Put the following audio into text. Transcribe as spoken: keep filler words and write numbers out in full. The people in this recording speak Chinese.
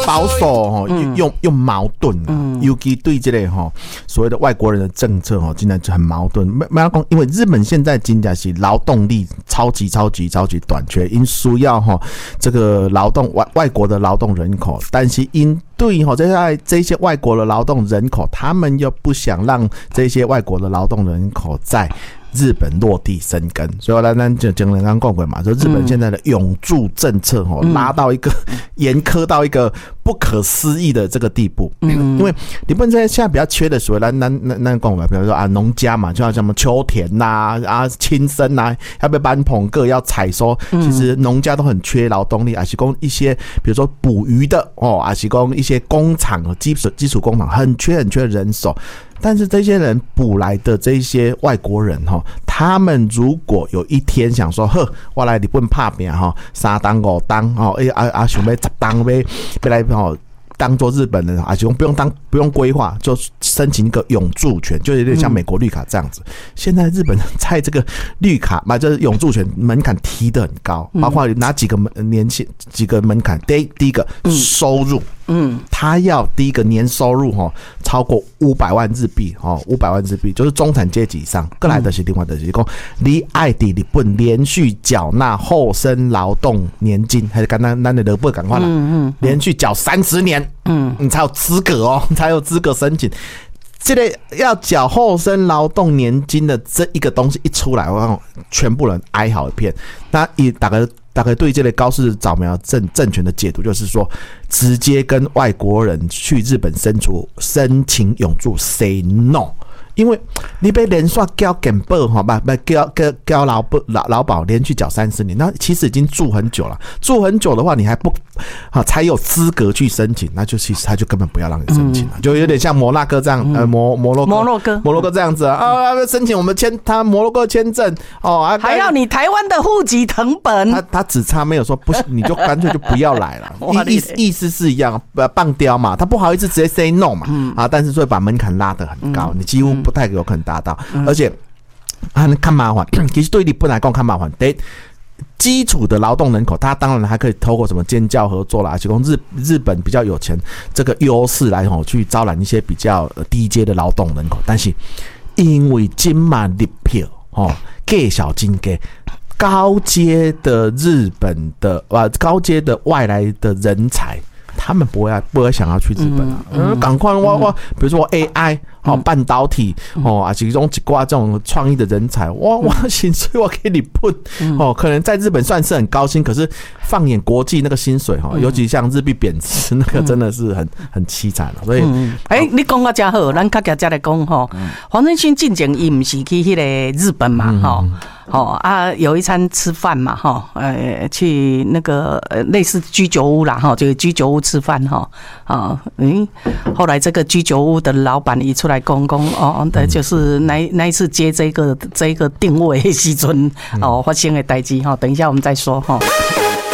保守吼，又又矛盾啊，嗯、尤其对这个吼所谓的外国人的政策吼，竟然就很矛盾。没没讲，因为日本现在真的是劳动力超级超级超级短缺，因需要吼这个劳动外外国的劳动人口，但是因对吼这些这些外国的劳动人口，他们又不想让这些外国的劳动人口在日本落地生根，所以咱咱就讲刚刚讲过嘛，说日本现在的永住政策吼、嗯、拉到一个严苛到一个不可思议的这个地步。嗯，因为日本现在比较缺的所谓咱咱咱咱讲嘛，比如说啊农家嘛，就像什么秋田呐 啊, 啊青森呐、啊，要不要搬棚个要采收，其实农家都很缺劳动力，还是讲一些比如说捕鱼的哦，还是讲一些工厂基础基础工厂很缺很缺人手。但是这些人捕来的这些外国人哈，他们如果有一天想说，呵，我来日本打拼哈，三当五当哦，哎啊啊，想要十当要要来哦。当做日本人，而且不用当不用规划，就申请一个永住权，就有点像美国绿卡这样子。嗯、现在日本人在这个绿卡嘛，就是永住权门槛提得很高，包括哪几个门年限几个门槛？第一第一个收入，嗯，他要第一个年收入哈超过五百万日币哦，五百万日币就是中产阶级以上。过来的是另外的是讲，你爱在日本连续缴纳厚生劳动年金，还是刚刚咱的日本赶快了，嗯嗯，连续缴三十年。嗯，你才有资格哦，你才有资格申请。这类要缴厚生劳动年金的这一个东西一出来，我看全部人哀嚎一片。那一大概大概对这类高市早苗政政权的解读，就是说，直接跟外国人去日本申出申请永住 say no。因为你被连续交健保哈，不不交交交劳保劳劳保连续缴三十年，那其实已经住很久了。住很久的话，你还不啊才有资格去申请，那就其实他就根本不要让你申请了，嗯、就有点像摩纳哥这样，呃摩摩洛哥摩洛哥摩洛哥这样子啊，啊申请我们签他摩洛哥签证哦，啊、 还要你台湾的户籍誊本， 他他只差没有说不行，你就干脆就不要来了，意意意思是一样，棒雕嘛，他不好意思直接 say no 嘛，嗯、啊，但是所以把门槛拉得很高，嗯、你几乎不太有可能达到，嗯、而且啊，看麻烦，其实对你本来讲看麻烦，对基础的劳动人口，他当然还可以透过什么建教合作啦，提供日日本比较有钱这个优势来吼去招揽一些比较低阶的劳动人口，但是因为金马日票哦，给小金给高阶的日本的啊高阶的外来的人才。他们不会不会想要去日本啊，嗯，赶快我我，比如说 A I 哦，半导体哦啊，其中一挂这种创意的人才，哇哇，薪水我给你pun哦，可能在日本算是很高薪，可是放眼国际那个薪水哈，尤其像日币贬值，那个真的是很很凄惨了。所以， 哎、欸，你讲到真好，咱较加来讲吼，黄仁勋进前伊不是去迄个日本嘛，吼。哦啊，有一餐吃饭嘛，哈，呃，去那个呃类似居酒屋啦，哈，就是居酒屋吃饭哈，啊，嗯，后来这个居酒屋的老板一出来讲讲哦，的就是那那一次接这个这个定位的时阵哦发生的代志哈，等一下我们再说哈。